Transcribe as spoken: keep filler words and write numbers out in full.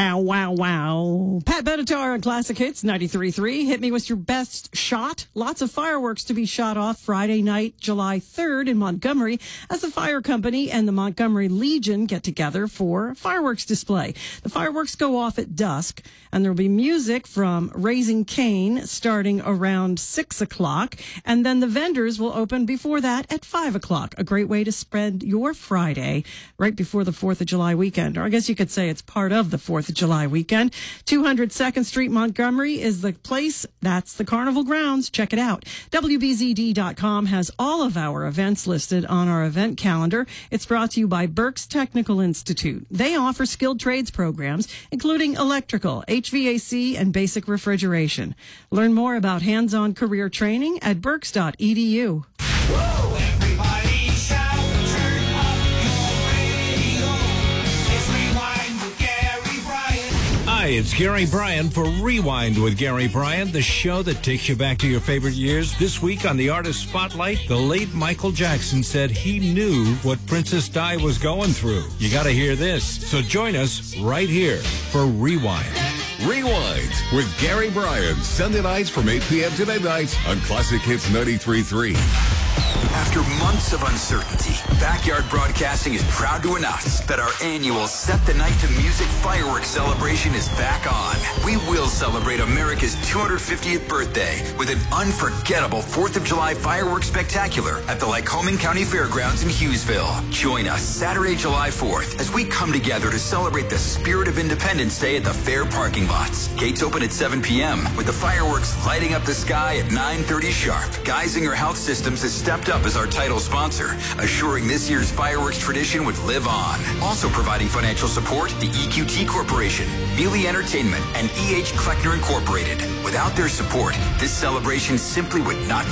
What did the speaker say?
Wow, wow, wow. Pat Benatar on Classic Hits ninety-three point three. Hit me with your best shot. Lots of fireworks to be shot off Friday night, July third in Montgomery as the fire company and the Montgomery Legion get together for a fireworks display. The fireworks go off at dusk, and there will be music from Raising Cane starting around six o'clock, and then the vendors will open before that at five o'clock. A great way to spread your Friday right before the fourth of July weekend. Or I guess you could say it's part of the fourth of July weekend. two hundred second Street, Montgomery is the place. That's the Carnival Grounds. Check it out. W B Z D dot com has all of our events listed on our event calendar. It's brought to you by Berks Technical Institute. They offer skilled trades programs, including electrical, H V A C, and basic refrigeration. Learn more about hands-on career training at berks dot e d u. Whoa, everybody shout, turn up your radio. It's Rewind with Gary Bryant. Hi, it's Gary Bryant for Rewind with Gary Bryant, the show that takes you back to your favorite years. This week on the Artist Spotlight, the late Michael Jackson said he knew what Princess Di was going through. You got to hear this. So join us right here for Rewind. Rewind with Gary Bryant, Sunday nights from eight p.m. to midnight on Classic Hits ninety-three point three. After months of uncertainty, Backyard Broadcasting is proud to announce that our annual Set the Night to Music fireworks celebration is back on. We will celebrate America's two hundred fiftieth birthday with an unforgettable fourth of July fireworks spectacular at the Lycoming County Fairgrounds in Hughesville. Join us Saturday, July fourth, as we come together to celebrate the spirit of Independence Day at the fair parking lots. Gates open at seven p.m. with the fireworks lighting up the sky at nine thirty sharp. Geisinger Health Systems has stepped up as our title sponsor, assuring this year's fireworks tradition would live on. Also providing financial support, the E Q T Corporation, Mealy Entertainment, and E H Kleckner Incorporated. Without their support, this celebration simply would not be